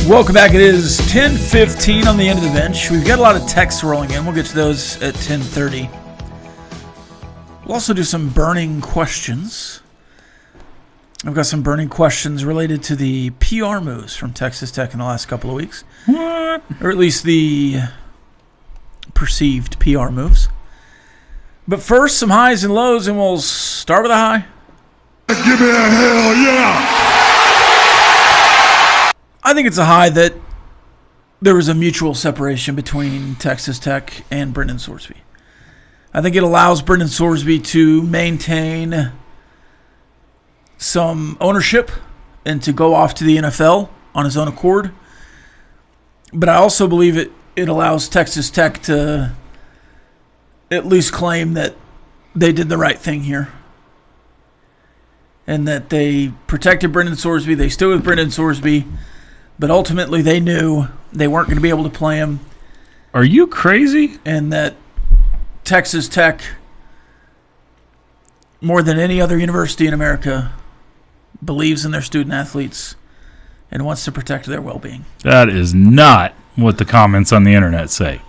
Welcome back. It is 10:15 on the end of the bench. We've got a lot of texts rolling in. We'll get to those at 10:30. We'll also do some burning questions. I've got some burning questions related to the PR moves from Texas Tech in the last couple of weeks. What? Or at least the perceived PR moves. But first, some highs and lows, and we'll start with a high. Give me a hell yeah! I think it's a high that there was a mutual separation between Texas Tech and Brendan Sorsby. I think it allows Brendan Sorsby to maintain some ownership and to go off to the NFL on his own accord. But I also believe it allows Texas Tech to at least claim that they did the right thing here. And that they protected Brendan Sorsby, they stood with Brendan Sorsby, but ultimately they knew they weren't going to be able to play him. Are you crazy? And that Texas Tech, more than any other university in America, believes in their student athletes and wants to protect their well-being. That is not what the comments on the internet say.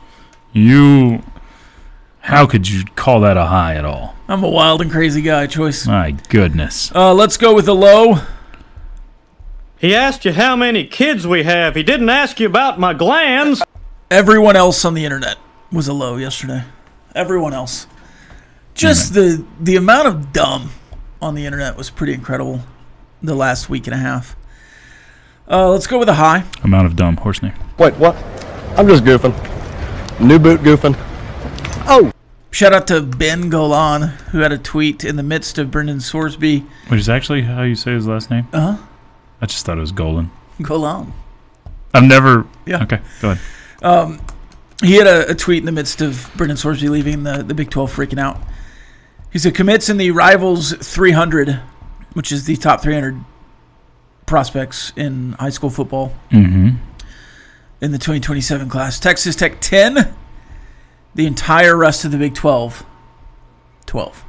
How could you call that a high at all? I'm a wild and crazy guy, Choice. My goodness. Let's go with the low. He asked you how many kids we have. He didn't ask you about my glands. Everyone else on the internet was a low yesterday. Everyone else. Just the amount of dumb on the internet was pretty incredible the last week and a half. Let's go with a high. Amount of dumb, horse name. Wait, what? I'm just goofing. New boot goofing. Oh! Shout out to Ben Golan, who had a tweet in the midst of Brendan Sorsby. Which is actually how you say his last name? Uh-huh. I just thought it was Golan. Golan. I've never... Yeah. Okay, go ahead. He had a tweet in the midst of Brendan Sorsby leaving the Big 12 freaking out. He said, commits in the Rivals 300, which is the top 300 prospects in high school football in the 2027 class. Texas Tech 10, the entire rest of the Big 12 12.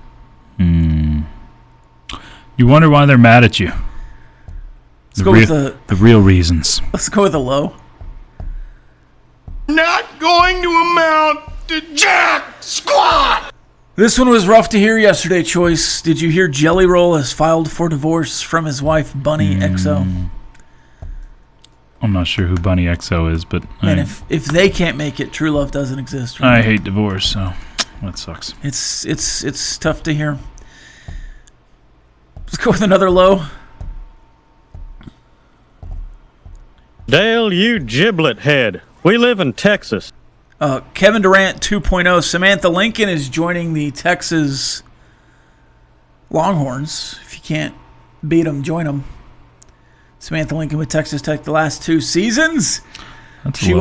You wonder why they're mad at you. Let's go with the real reasons. Let's go with a low. Not going to amount to jack squat! This one was rough to hear yesterday, Choice. Did you hear Jelly Roll has filed for divorce from his wife, Bunny XO? I'm not sure who Bunny XO is, but... And if they can't make it, true love doesn't exist. Right? I hate divorce, so that sucks. It's tough to hear. Let's go with another low. Dale, you giblet head. We live in Texas. Kevin Durant 2.0. Samantha Lincoln is joining the Texas Longhorns. If you can't beat them, join them. Samantha Lincoln with Texas Tech the last 2 seasons. That's She